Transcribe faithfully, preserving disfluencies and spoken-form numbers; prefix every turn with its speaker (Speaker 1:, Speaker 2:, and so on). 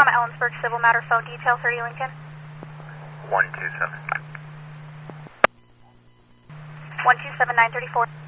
Speaker 1: from Ellensburg Civil Matter Phone Detail, thirty Lincoln.
Speaker 2: one two seven.
Speaker 1: one two seven nine three four.